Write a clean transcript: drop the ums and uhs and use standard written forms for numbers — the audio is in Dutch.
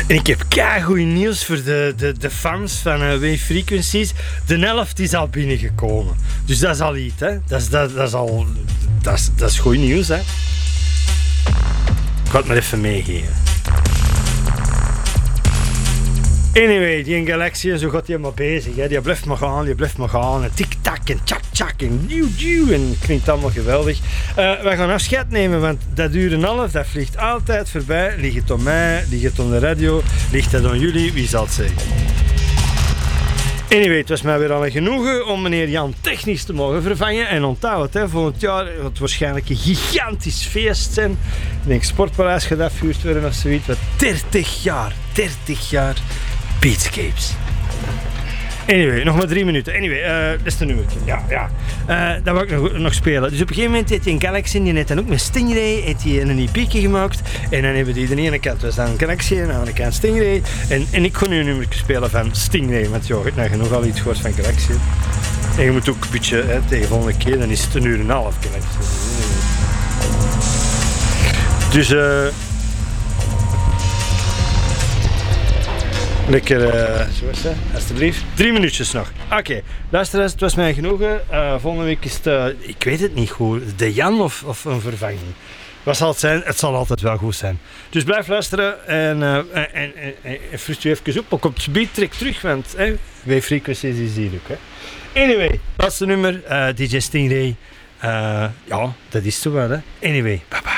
En ik heb keigoed nieuws voor de fans van Wave Frequencies. De 11 is al binnengekomen. Dus dat is al iets, hè. Dat is goed nieuws, hè. Ik ga het maar even meegeven. Anyway, die in Galaxy en zo gaat hij maar bezig. Hè. Die blijft maar gaan. En tik-tak en tjak-tjak en duw-duw. En het klinkt allemaal geweldig. Wij gaan afscheid nemen, want dat uur en half, dat vliegt altijd voorbij. Ligt het om mij, ligt het om de radio, ligt het aan jullie, wie zal het zeggen? Anyway, het was mij weer al een genoegen om meneer Jan technisch te mogen vervangen. En onthoud het, volgend jaar gaat het waarschijnlijk een gigantisch feest zijn. Ik denk Sportpaleis gaat afgehuurd worden of zoiets. Wat 30 jaar Beatscapes. Anyway, nog maar 3 minuten. Anyway, dat is een nummertje. Ja. Dat wil ik nog spelen. Dus op een gegeven moment heeft hij een Galaxy, die heeft dan ook met Stingray heeft hij een EP'tje gemaakt. En dan hebben die de ene kant was dan Galaxy en aan de andere kant Stingray. En ik kon nu een nummertje spelen van Stingray, want je hebt nou genoeg al iets gehoord van Galaxy. En je moet ook een beetje, tegen de volgende keer, dan is het 1 uur en een half. Dus lekker, zoals dat, alsjeblieft. 3 minuutjes nog. Oké, luister eens, het was mij genoegen. Volgende week is het, ik weet het niet goed, de Jan of een vervanging. Wat zal het zijn? Het zal altijd wel goed zijn. Dus blijf luisteren en frustreer even op. Ook op het gebied, trek terug, want Wave Frequencies is hier ook. Hè. Anyway, laatste nummer, DJ Stingray. Ja, dat is zo wel, hè. Anyway, bye bye.